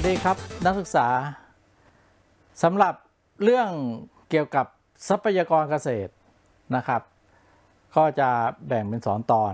ดีครับนักศึกษาสำหรับเรื่องเกี่ยวกับทรัพยากรเกษตรนะครับก็จะแบ่งเป็น2 ตอน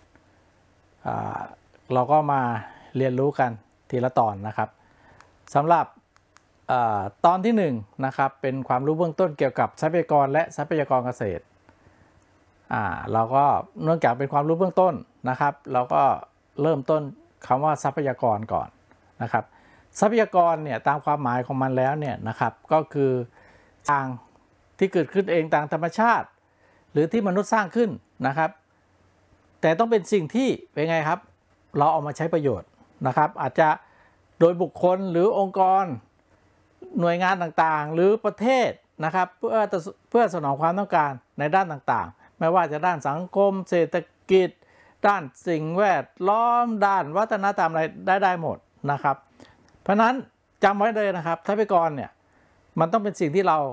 เราก็มาเรียนรู้กันทีละตอนนะครับสำหรับตอนที่1นะครับเป็นความรู้เบื้องต้นเกี่ยวกับทรัพยากรและทรัพยากรเกษตรเราก็เนื่องจากเป็นความรู้เบื้องต้นนะครับเราก็เริ่มต้นคำว่าทรัพยากรก่อนนะครับทรัพยากรเนี่ยตามความหมายของมันแล้วเนี่ยนะครับก็คือทางที่เกิดขึ้นเองตามธรรมชาติหรือที่มนุษย์สร้างขึ้นนะครับแต่ต้องเป็นสิ่งที่เป็นไงครับเราเอามาใช้ประโยชน์นะครับอาจจะโดยบุคคลหรือองค์กรหน่วยงานต่างๆหรือประเทศนะครับเพื่อสนองความต้องการในด้านต่างๆไม่ว่าจะด้านสังคมเศรษฐกิจด้านสิ่งแวดล้อมด้านวัฒนธรรมอะไรได้หมดนะครับเพราะนั้นจำไว้เลยนะครับทรัพยากรเนี่ยมันต้องเป็นสิ่งที่เรา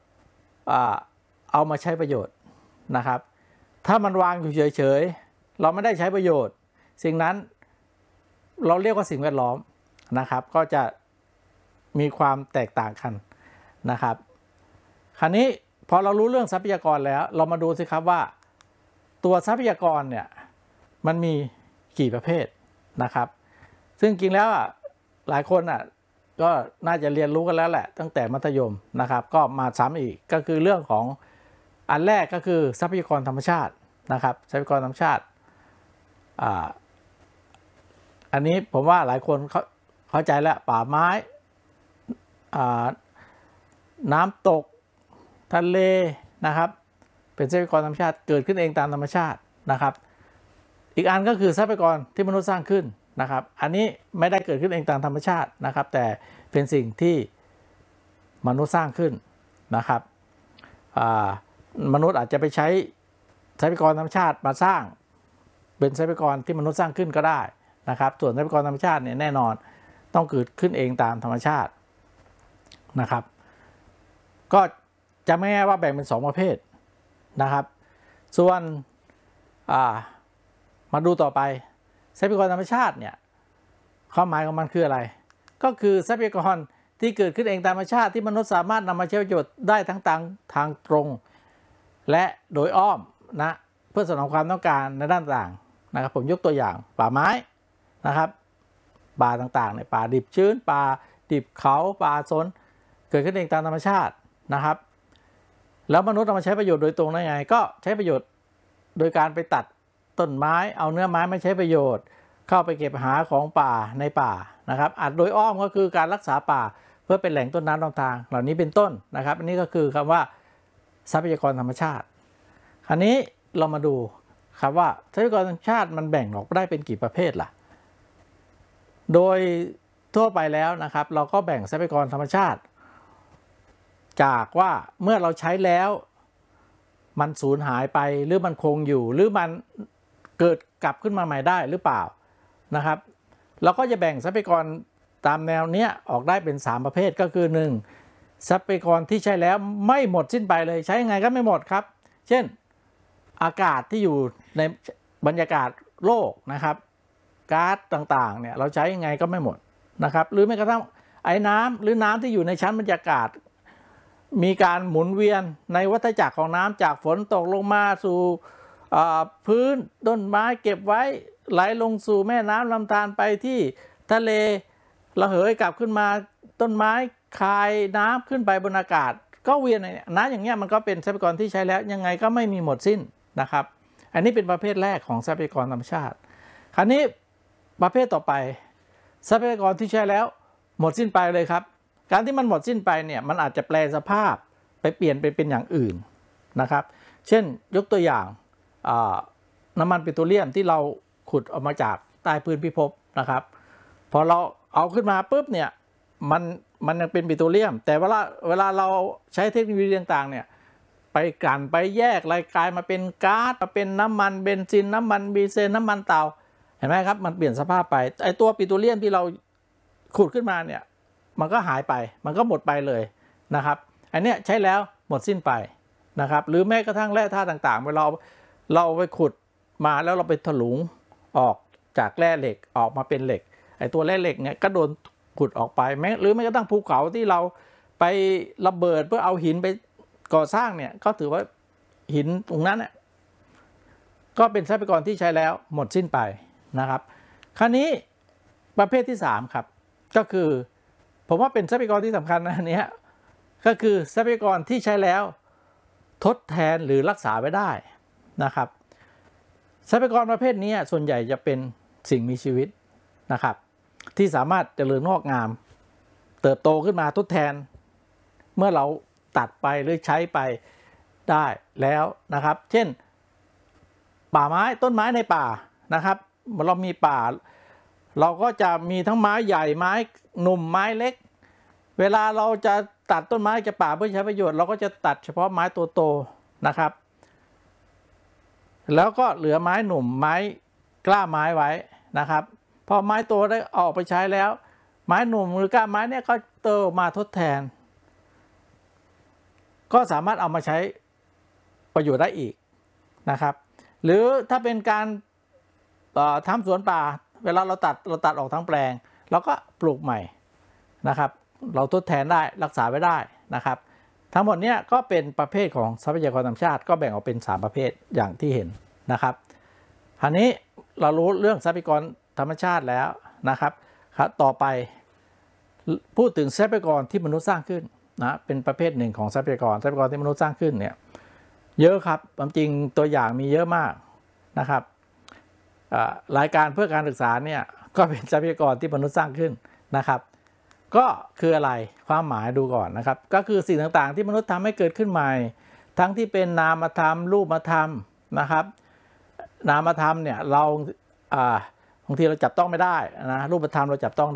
เอามาใช้ประโยชน์นะครับถ้ามันวางอยู่เฉยๆเราไม่ได้ใช้ประโยชน์สิ่งนั้นเราเรียกว่าสิ่งแวดล้อมนะครับก็จะมีความแตกต่างกันนะครับคราวนี้พอเรารู้เรื่องทรัพยากรแล้วเรามาดูสิครับว่าตัวทรัพยากรเนี่ยมันมีกี่ประเภทนะครับซึ่งจริงแล้วหลายคนก็น่าจะเรียนรู้กันแล้วแหละตั้งแต่มัธยมนะครับก็มาซ้ำอีกก็คือเรื่องของอันแรกก็คือทรัพยากรธรรมชาตินะครับทรัพยากรธรรมชาติอันนี้ผมว่าหลายคนเข้าใจแล้วป่าไม้น้ำตกทะเลนะครับเป็นทรัพยากรธรรมชาติเกิดขึ้นเองตามธรรมชาตินะครับอีกอันก็คือทรัพยากรที่มนุษย์สร้างขึ้นนะครับอันนี้ไม่ได้เกิดขึ้นเองตามธรรมชาตินะครับแต่เป็นสิ่งที่มนุษย์สร้างขึ้นนะครับมนุษย์อาจจะไปใช้ทรัพยากรธรรมชาติมาสร้างเป็นทรัพยากรที่มนุษย์สร้างขึ้นก็ได้นะครับส่วนทรัพยากรธรรมชาติเนี่ยแน่นอนต้องเกิดขึ้นเองตามธรรมชาตินะครับก็จะไม่แน่ว่าแบ่งเป็น2 ประเภทนะครับส่วนมาดูต่อไปทรัพยากรธรรมชาติเนี่ยความหมายของมันคืออะไรก็คือทรัพยากรที่เกิดขึ้นเองตามธรรมชาติที่มนุษย์สามารถนำมาใช้ประโยชน์ได้ทั้งทางตรงและโดยอ้อมนะเพื่อสนองความต้องการในด้านต่างนะครับผมยกตัวอย่างป่าไม้นะครับป่าต่างๆในป่าดิบชื้นป่าดิบเขาป่าสนเกิดขึ้นเองตามธรรมชาตินะครับแล้วมนุษย์เอามาใช้ประโยชน์โดยตรงได้ไงก็ใช้ประโยชน์โดยการไปตัดต้นไม้เอาเนื้อไม้มาใช้ประโยชน์เข้าไปเก็บหาของป่าในป่านะครับอาจโดยอ้อมก็คือการรักษาป่าเพื่อเป็นแหล่งต้นน้ำลำธารเหล่านี้เป็นต้นนะครับอันนี้ก็คือคำว่าทรัพยากรธรรมชาติคราวนี้เรามาดูครับว่าทรัพยากรธรรมชาติมันแบ่งออกได้เป็นกี่ประเภทล่ะโดยทั่วไปแล้วนะครับเราก็แบ่งทรัพยากรธรรมชาติจากว่าเมื่อเราใช้แล้วมันสูญหายไปหรือมันคงอยู่หรือมันเกิดกลับขึ้นมาใหม่ได้หรือเปล่านะครับเราก็จะแบ่งทรัพยากรตามแนวเนี้ยออกได้เป็น3 ประเภทก็คือ1ทรัพยากรที่ใช้แล้วไม่หมดสิ้นไปเลยใช้ยังไงก็ไม่หมดครับเช่นอากาศที่อยู่ในบรรยากาศโลกนะครับก๊าซต่างๆเนี่ยเราใช้ยังไงก็ไม่หมดนะครับหรือแม้กระทั่งไอ้น้ำหรือน้ำที่อยู่ในชั้นบรรยากาศมีการหมุนเวียนในวัฏจักรของน้ำจากฝนตกลงมาสู่พื้นต้นไม้เก็บไว้ไหลลงสู่แม่น้ำลำธารไปที่ทะเลระเหยกลับขึ้นมาต้นไม้คายน้ำขึ้นไปบนอากาศก็เวียนน้ำอย่างเงี้ยมันก็เป็นทรัพยากรที่ใช้แล้วยังไงก็ไม่มีหมดสิ้นนะครับอันนี้เป็นประเภทแรกของทรัพยากรธรรมชาติคราวนี้ประเภทต่อไปทรัพยากรที่ใช้แล้วหมดสิ้นไปเลยครับการที่มันหมดสิ้นไปเนี่ยมันอาจจะแปลสภาพไปเปลี่ยนไปเป็นอย่างอื่นนะครับเช่นยกตัวอย่างน้ำมันปิโตรเลียมที่เราขุดออกมาจากใต้พื้นพิภพนะครับพอเราเอาขึ้นมาปุ๊บเนี่ยมันยังเป็นปิโตรเลียมแต่เวลาเราใช้เทคโนโลยีต่างๆเนี่ยไปกลั่นไปแยกรายกลายมาเป็นก๊าซมาเป็นน้ำมันเบนซินน้ำมันดีเซลน้ำมันเตาเห็นไหมครับมันเปลี่ยนสภาพไปไอตัวปิโตรเลียมที่เราขุดขึ้นมาเนี่ยมันก็หายไปมันก็หมดไปเลยนะครับอันนี้ใช้แล้วหมดสิ้นไปนะครับหรือแม้กระทั่งแร่ธาตุต่างๆเวลาเราไปขุดมาแล้วเราไปถลุงออกจากแร่เหล็กออกมาเป็นเหล็กไอ้ตัวแร่เหล็กเนี่ยก็โดนขุดออกไปหรือแม้กระทั่งภูเขาที่เราไประเบิดเพื่อเอาหินไปก่อสร้างเนี่ยก็ถือว่าหินตรงนั้นเนี่ยก็เป็นทรัพยากรที่ใช้แล้วหมดสิ้นไปนะครับคราวนี้ประเภทที่3ครับก็คือผมว่าเป็นทรัพยากรที่สำคัญนะอันนี้ก็คือทรัพยากรที่ใช้แล้วทดแทนหรือรักษาไว้ได้นะครับทรัพยากรประเภทนี้ส่วนใหญ่จะเป็นสิ่งมีชีวิตนะครับที่สามารถเจริญงอกงามเติบโตขึ้นมาทดแทนเมื่อเราตัดไปหรือใช้ไปได้แล้วนะครับเช่นป่าไม้ต้นไม้ในป่านะครับเรามีป่าเราก็จะมีทั้งไม้ใหญ่ไม้หนุ่มไม้เล็กเวลาเราจะตัดต้นไม้จากป่าเพื่อใช้ประโยชน์เราก็จะตัดเฉพาะไม้ตัวโตนะครับแล้วก็เหลือไม้หนุ่มไม้กล้าไม้ไว้นะครับพอไม้โตได้ออกไปใช้แล้วไม้หนุ่มหรือกล้าไม้เนี่ยก็โตมาทดแทนก็สามารถเอามาใช้ประโยชน์ได้อีกนะครับหรือถ้าเป็นการทำสวนป่าเวลาเราตัดออกทั้งแปลงเราก็ปลูกใหม่นะครับเราทดแทนได้รักษาไว้ได้นะครับทั้งหมดนี้ก็เป็นประเภทของทรัพยากรธรรมชาติก็แบ่งออกเป็น3ประเภทอย่างที่เห็นนะครับอันนี้เรารู้เรื่องทรัพยากรธรรมชาติแล้วนะครับต่อไปพูดถึงทรัพยากรที่มนุษย์สร้างขึ้นนะเป็นประเภทหนึ่งของทรัพยากรที่มนุษย์สร้างขึ้นเนี่ยเยอะครับความจริงตัวอย่างมีเยอะมากนะครับรายการเพื่อการศึกษาเนี่ยก็เป็นทรัพยากรที่มนุษย์สร้างขึ้นนะครับก็คืออะไรความหมายดูก่อนนะครับก็คือสิ่งต่างๆที่มนุษย์ทำให้เกิดขึ้นใหม่ทั้งที่เป็นนามธรรมรูปธรรมนะครับนามธรรมเนี่ยเราบางทีเราจับต้องไม่ได้นะรูปธรรมเราจับต้อง